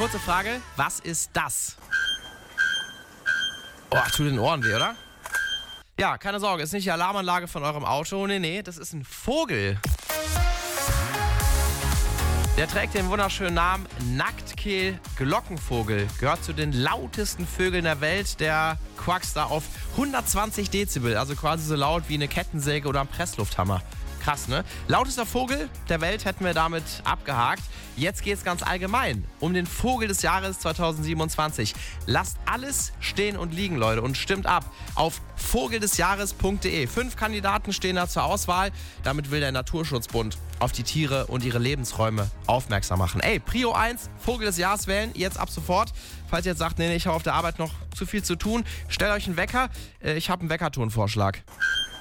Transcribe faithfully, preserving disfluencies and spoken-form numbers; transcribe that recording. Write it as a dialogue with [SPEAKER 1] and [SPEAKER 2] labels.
[SPEAKER 1] Kurze Frage, was ist das? Oh, tut den Ohren weh, oder? Ja, keine Sorge, ist nicht die Alarmanlage von eurem Auto. Nee, nee, das ist ein Vogel. Der trägt den wunderschönen Namen Nacktkehl-Glockenvogel. Gehört zu den lautesten Vögeln der Welt. Der quackst da auf hundertzwanzig Dezibel, also quasi so laut wie eine Kettensäge oder ein Presslufthammer. Krass, ne? Lautester Vogel der Welt hätten wir damit abgehakt. Jetzt geht's ganz allgemein um den Vogel des Jahres zweitausendsiebenundzwanzig. Lasst alles stehen und liegen, Leute, und stimmt ab auf vogeldesjahres punkt de. Fünf Kandidaten stehen da zur Auswahl. Damit will der Naturschutzbund auf die Tiere und ihre Lebensräume aufmerksam machen. Ey, Prio eins, Vogel des Jahres wählen, jetzt ab sofort. Falls ihr jetzt sagt, nee, nee, ich habe auf der Arbeit noch zu viel zu tun, stellt euch einen Wecker. Ich habe einen Weckertonvorschlag.